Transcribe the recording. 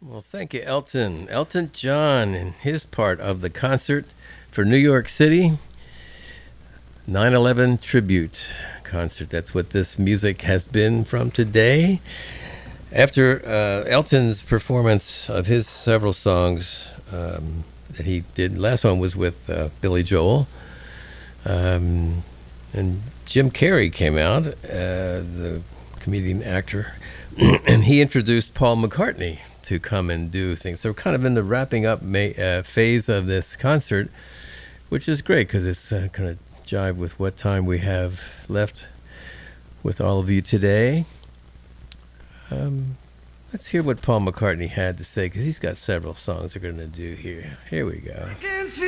Well, thank you, Elton. Elton John and his part of the concert for New York City 9/11 tribute concert. That's what this music has been from today. After Elton's performance of his several songs that he did, last one was with Billy Joel. And Jim Carrey came out, the comedian actor, and he introduced Paul McCartney to come and do things. So we're kind of in the wrapping up phase of this concert, which is great because it's kind of jive with what time we have left with all of you today. Let's hear what Paul McCartney had to say because he's got several songs we're going to do here. Here we go.